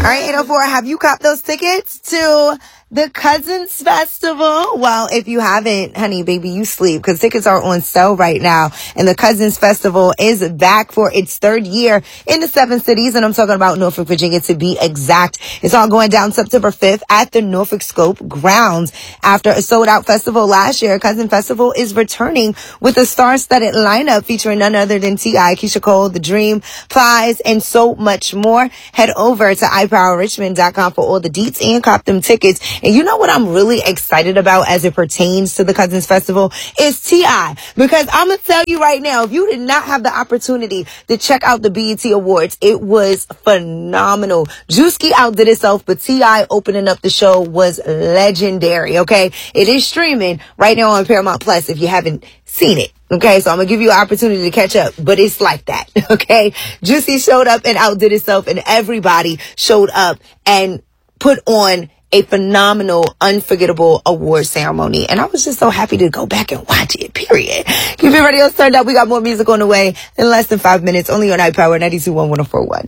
right, 804, have you copped those tickets to the Cousins Festival? Well, if you haven't, honey, baby, you sleep, because tickets are on sale right now. And the Cousins Festival is back for its third year in the 7 cities. And I'm talking about Norfolk, Virginia, to be exact. It's all going down September 5th at the Norfolk Scope grounds. After a sold-out festival last year, Cousin Festival is returning with a star-studded lineup featuring none other than T.I., Keisha Cole, The Dream, Plies, and so much more. Head over to iPowerRichmond.com for all the deets and cop them tickets. And you know what I'm really excited about as it pertains to the Cousins Festival is T.I. Because I'm going to tell you right now, if you did not have the opportunity to check out the BET Awards, it was phenomenal. Juicy outdid itself, but T.I. opening up the show was legendary, okay? It is streaming right now on Paramount Plus if you haven't seen it. Okay, so I'm going to give you an opportunity to catch up, but it's like that, okay? Juicy showed up and outdid itself, and everybody showed up and put on a phenomenal, unforgettable award ceremony. And I was just so happy to go back and watch it, period. Keep your radios turned up. We got more music on the way in less than 5 minutes, only on iPower 92.1 104.1.